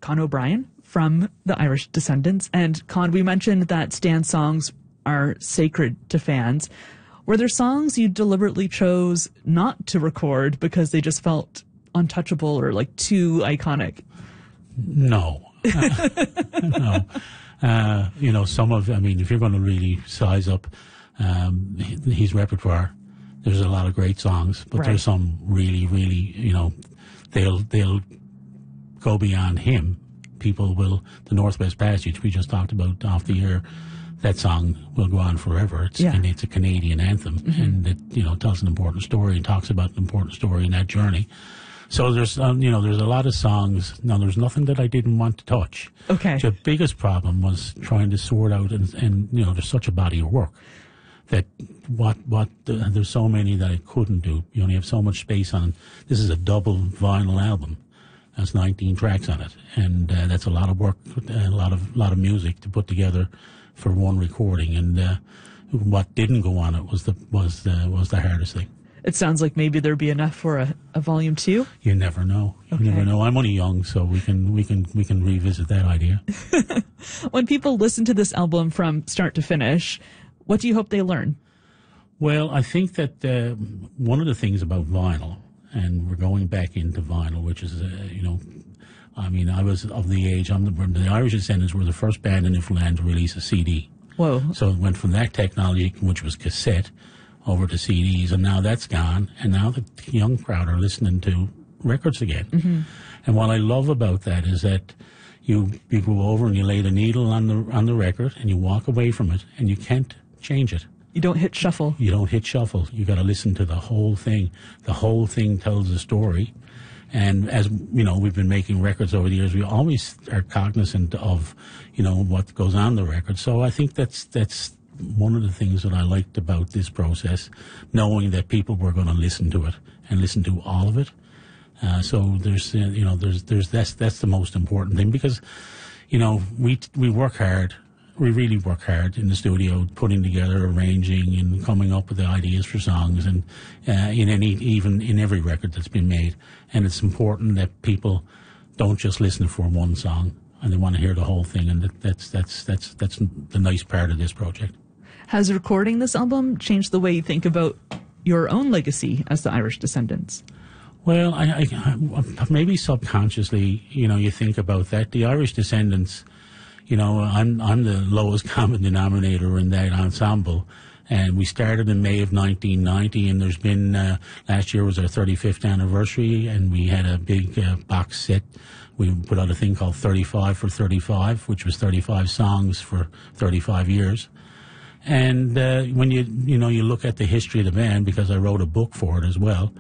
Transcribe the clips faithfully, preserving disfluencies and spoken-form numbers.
Con O'Brien from the Irish Descendants. And Con, we mentioned that Stan's songs are sacred to fans. Were there songs you deliberately chose not to record because they just felt untouchable or like too iconic? No. Uh, no. Uh, you know, some of, I mean, if you're going to really size up um, his repertoire, there's a lot of great songs, but right. there's some really, really, you know, they'll they'll go beyond him. People will, the Northwest Passage we just talked about off the air, that song will go on forever. It's, yeah. and it's a Canadian anthem, mm-hmm. and it, you know, tells an important story and talks about an important story in that journey. So there's, um, you know, there's a lot of songs. Now, there's nothing that I didn't want to touch. Okay. The biggest problem was trying to sort out, and, and you know, there's such a body of work that what, what, uh, there's so many that I couldn't do. You only have so much space on. This is a double vinyl album. There's nineteen tracks on it, and uh, that's a lot of work, a lot of, lot of music to put together for one recording. And uh, what didn't go on it was the, was the, was the hardest thing. It sounds like maybe there'd be enough for a, a volume two. You never know. You okay. never know. I'm only young, so we can we can we can revisit that idea. When people listen to this album from start to finish, what do you hope they learn? Well, I think that uh, one of the things about vinyl, and we're going back into vinyl, which is uh, you know, I mean, I was of the age. I'm the, the Irish Descendants were the first band in Newfoundland to release a C D. Whoa! So it went from that technology, which was cassette, over to C Ds, and now that's gone, and now the young crowd are listening to records again. Mm-hmm. And what I love about that is that you you go over and you lay the needle on the on the record, and you walk away from it, and you can't change it. You don't hit shuffle. You don't hit shuffle. You got to listen to the whole thing. The whole thing tells a story. And as you know, we've been making records over the years. We always are cognizant of, you know, what goes on the record. So I think that's that's. one of the things that I liked about this process, knowing that people were going to listen to it and listen to all of it. Uh, so there's, uh, you know, there's, there's, that's, that's the most important thing because, you know, we, we work hard. We really work hard in the studio, putting together, arranging, and coming up with the ideas for songs, and uh, in any, even in every record that's been made. And it's important that people don't just listen for one song, and they want to hear the whole thing. And that, that's, that's, that's, that's the nice part of this project. Has recording this album changed the way you think about your own legacy as the Irish Descendants? Well, I, I, I, maybe subconsciously, you know, you think about that. The Irish Descendants, you know, I'm I'm the lowest common denominator in that ensemble, and we started in May of nineteen ninety, and there's been uh, last year was our thirty-fifth anniversary, and we had a big uh, box set. We put out a thing called thirty-five for thirty-five, which was thirty-five songs for thirty-five years. And uh, when you you know you look at the history of the band, because I wrote a book for it as well,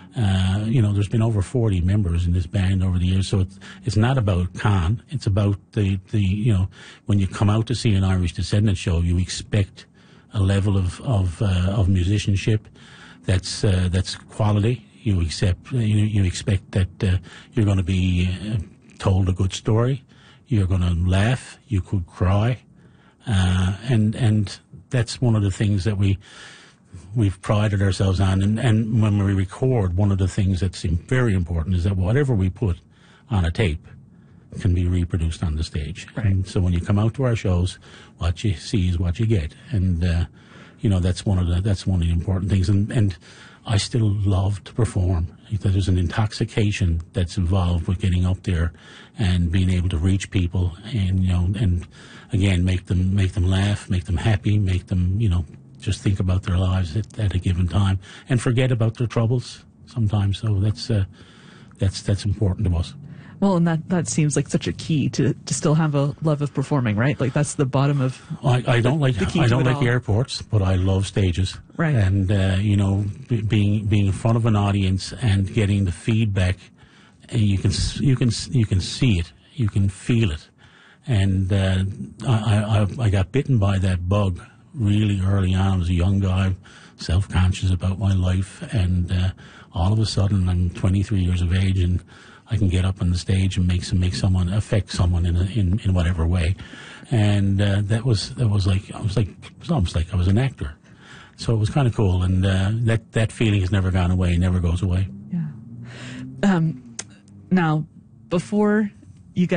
uh, you know there's been over forty members in this band over the years. So it's it's not about Con. It's about the, the you know when you come out to see an Irish Descendants show, you expect a level of of, uh, of musicianship that's uh, that's quality. You accept you, you expect that uh, you're going to be uh, told a good story. You're going to laugh. You could cry, uh, and and. That's one of the things that we, we've prided ourselves on. And, and when we record, one of the things that's very important is that whatever we put on a tape can be reproduced on the stage. Right. And so when you come out to our shows, what you see is what you get. And, uh, you know, that's one of the, that's one of the important things. And, and I still love to perform. There's an intoxication that's involved with getting up there and being able to reach people and, you know, and again, make them, make them laugh, make them happy, make them, you know, just think about their lives at, at a given time and forget about their troubles sometimes. So that's, uh, that's, that's important to us. Well, and that, that seems like such a key to, to still have a love of performing, right? Like that's the bottom of. I, I don't like I don't like all. airports, but I love stages. Right. And uh, you know, b- being being in front of an audience and getting the feedback, and you can you can you can see it, you can feel it, and uh, I, I I got bitten by that bug really early on. I was a young guy, self-conscious about my life, and uh, all of a sudden I'm twenty-three years of age and I can get up on the stage and make some make someone affect someone in a, in in whatever way, and uh, that was that was like I was like it was almost like I was an actor, so it was kind of cool, and uh, that that feeling has never gone away, never goes away. Yeah. Um, now, before